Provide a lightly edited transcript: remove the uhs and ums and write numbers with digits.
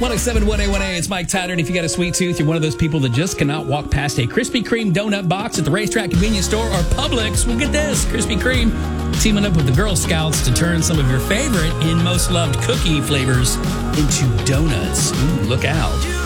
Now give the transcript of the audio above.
107-1A1A, it's Mike Tyler, and if you got a sweet tooth, you're one of those people that just cannot walk past a Krispy Kreme donut box at the Racetrack convenience store or Publix. Well, get this, Krispy Kreme teaming up with the Girl Scouts to turn some of your favorite and most loved cookie flavors into donuts. Ooh, look out.